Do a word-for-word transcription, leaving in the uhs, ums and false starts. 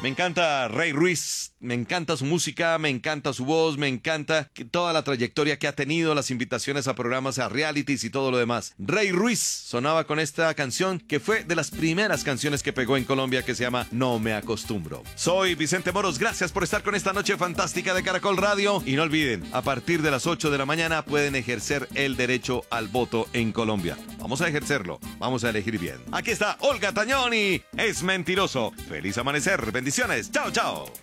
Me encanta Rey Ruiz, me encanta su música, me encanta su voz, me encanta que- toda la trayectoria que ha tenido, las invitaciones a programas, a realities y todo lo demás. Rey Ruiz sonaba con esta canción que fue de las primeras canciones que pegó en Colombia, que se llama No me acostumbro. Soy Vicente Moros, gracias por estar con esta noche fantástica de Caracol Radio. Y no olviden, a partir de las ocho de la mañana pueden ejercer el derecho al voto en Colombia. Vamos a ejercerlo, vamos a elegir bien. Aquí está Olga Tañoni, es mentiroso. Feliz amanecer, bendiciones, chao, chao.